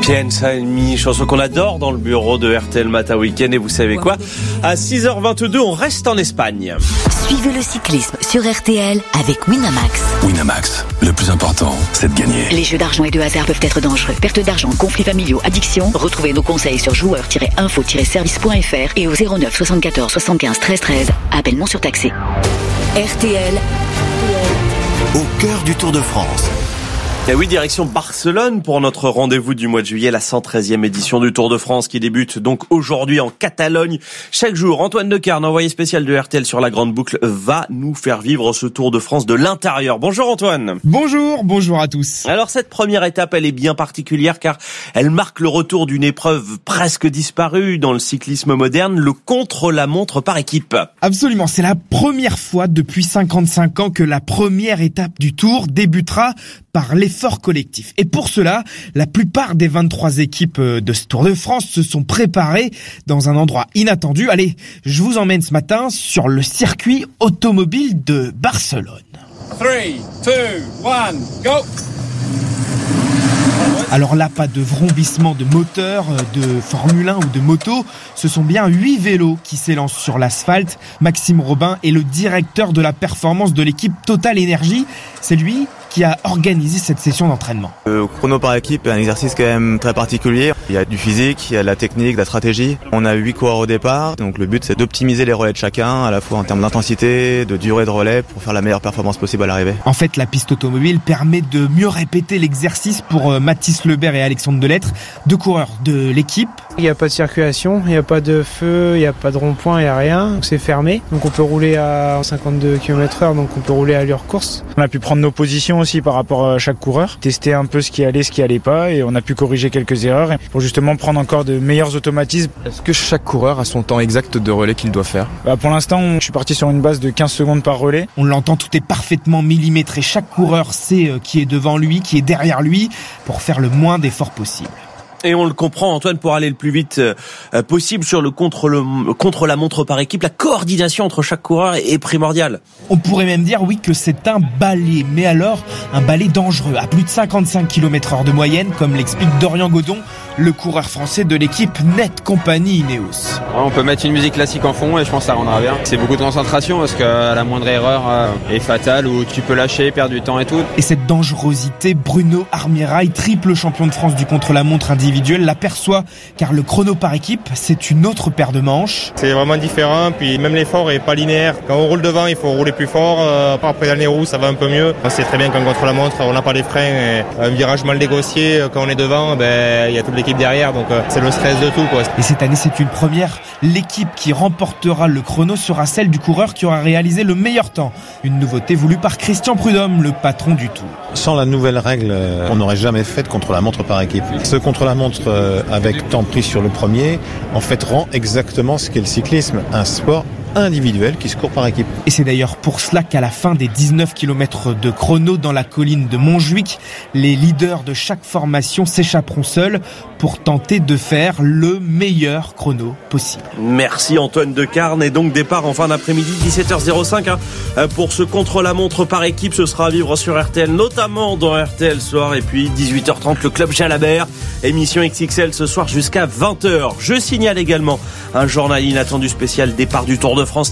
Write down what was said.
Piensa-mi, chanson qu'on adore dans le bureau de RTL Matin Week-end. Et vous savez quoi ? À 6h22, on reste en Espagne. Suivez le cyclisme sur RTL avec Winamax. Winamax, le plus important, c'est de gagner. Les jeux d'argent et de hasard peuvent être dangereux. Perte d'argent, conflits familiaux, addiction. Retrouvez nos conseils sur joueurs-info-service.fr et au 09 74 75 13 13. Appel non surtaxé. RTL. Au cœur du Tour de France. Et oui, direction Barcelone pour notre rendez-vous du mois de juillet, la 113e édition du Tour de France qui débute donc aujourd'hui en Catalogne. Chaque jour, Antoine Decarne, envoyé spécial de RTL sur la Grande Boucle, va nous faire vivre ce Tour de France de l'intérieur. Bonjour Antoine. Bonjour à tous. Alors cette première étape, elle est bien particulière car elle marque le retour d'une épreuve presque disparue dans le cyclisme moderne, le contre-la-montre par équipe. Absolument, c'est la première fois depuis 55 ans que la première étape du Tour débutera par l'effort collectif. Et pour cela, la plupart des 23 équipes de ce Tour de France se sont préparées dans un endroit inattendu. Allez, je vous emmène ce matin sur le circuit automobile de Barcelone. 3, 2, 1, go! Alors là, pas de vrombissement de moteur, de Formule 1 ou de moto. Ce sont bien 8 vélos qui s'élancent sur l'asphalte. Maxime Robin est le directeur de la performance de l'équipe Total Energy. C'est lui qui a organisé cette session d'entraînement. Le chrono par équipe est un exercice quand même très particulier. Il y a du physique, il y a de la technique, de la stratégie. On a 8 coureurs au départ, donc le but c'est d'optimiser les relais de chacun, à la fois en termes d'intensité, de durée de relais, pour faire la meilleure performance possible à l'arrivée. En fait, la piste automobile permet de mieux répéter l'exercice pour Mathis Lebert et Alexandre Delettre, deux coureurs de l'équipe. Il n'y a pas de circulation, il n'y a pas de feu, il n'y a pas de rond-point, il n'y a rien. Donc c'est fermé, donc on peut rouler à 52 km/h, donc on peut rouler à allure course. On a pu prendre nos positions aussi par rapport à chaque coureur, tester un peu ce qui allait pas, et on a pu corriger quelques erreurs pour justement prendre encore de meilleurs automatismes. Est-ce que chaque coureur a son temps exact de relais qu'il doit faire ? Pour l'instant, je suis parti sur une base de 15 secondes par relais. On l'entend, tout est parfaitement millimétré. Chaque coureur sait qui est devant lui, qui est derrière lui, pour faire le moins d'efforts possible. Et on le comprend, Antoine, pour aller le plus vite possible sur le contre-la-montre par équipe, la coordination entre chaque coureur est primordiale. On pourrait même dire, oui, que c'est un balai, mais alors un balai dangereux, à plus de 55 km/h de moyenne, comme l'explique Dorian Godon, le coureur français de l'équipe Net Company Ineos. On peut mettre une musique classique en fond et je pense que ça rendra bien. C'est beaucoup de concentration parce que la moindre erreur est fatale, ou tu peux lâcher, perdre du temps et tout. Et cette dangerosité, Bruno Armirail, triple champion de France du contre-la-montre individuel, l'aperçoit, car le chrono par équipe, c'est une autre paire de manches. C'est vraiment différent, puis même l'effort est pas linéaire. Quand on roule devant, il faut rouler plus fort. Après dans les roues, ça va un peu mieux. On sait très bien qu'en contre-la-montre, on n'a pas les freins. Et un virage mal négocié, quand on est devant, il y a toute l'équipe derrière, donc c'est le stress de tout, quoi. Et cette année, c'est une première. L'équipe qui remportera le chrono sera celle du coureur qui aura réalisé le meilleur temps. Une nouveauté voulue par Christian Prudhomme, le patron du Tour. Sans la nouvelle règle, on n'aurait jamais fait de contre-la-montre par équipe. Ce contre-la-montre avec temps pris sur le premier, en fait, rend exactement ce qu'est le cyclisme, un sport individuel qui se court par équipe. Et c'est d'ailleurs pour cela qu'à la fin des 19 km de chrono dans la colline de Montjuic, les leaders de chaque formation s'échapperont seuls pour tenter de faire le meilleur chrono possible. Merci Antoine Decarne, et donc départ en fin d'après-midi, 17h05 pour ce contre-la-montre par équipe. Ce sera à vivre sur RTL, notamment dans RTL Soir, et puis 18h30 le Club Jalabert, émission XXL ce soir jusqu'à 20h. Je signale également un journal inattendu spécial départ du Tour de France.